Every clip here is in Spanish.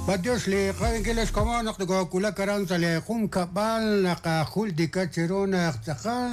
Badios li qain keles kama naqdo kula karan sale khum kabal naqa khul dikachirona taqal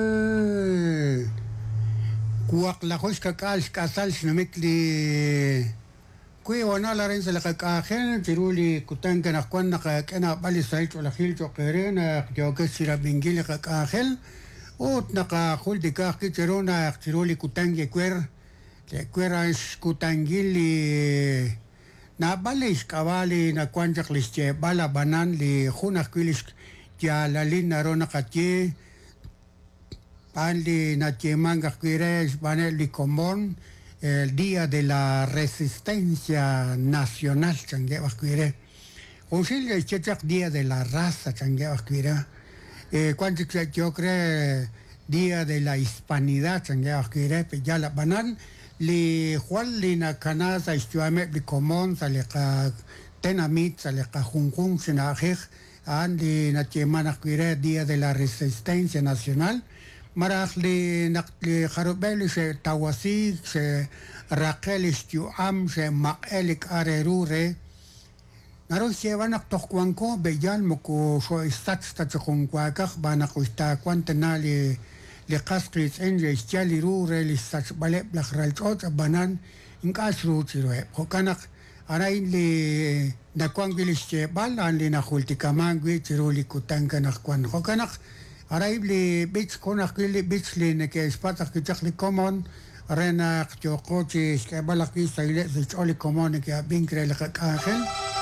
kuaq la khosh kakal kasal shnamitli kui wana la ren sale qaqahen tiruli kutan kana kwan naqa kana bali sait wala khil joqerena joqesira bingili qaqahel ot naqa khul dikachirona tiruli kutan kwer kwera skutangili na balis kawali na kwanjak lische bala banan li khuna kwilis ya lalin narona katye pali na chemanga kwires banel li combon el día de la resistencia nacional changue bakwire osil el chechak día de la raza changue bakwire kwanjak yo creo día de la hispanidad changue bakwire ya la banan li juan li na kanasa istuame li komon salika tenamit salika junjun sinajej an li na chemana kwire día de la resistencia nacional maraj li nakli kharubeli se tawasi se raquel istuam se maelik arerure naro se van a tokuanko beyal moko so istat tsakunkwakak bana kusta kwantenali li qasqis enje istiali rure li sachbale blakhralchot banan inkasru chirwe khokanak arain li nakwangiliske balan li nakhultikamangwi chiruli kutankanak kwan khokanak arain li bits konak li bits li neke spatak kichakli common arena chokochi skbalaki saile zicholi common ke binkre li kakahel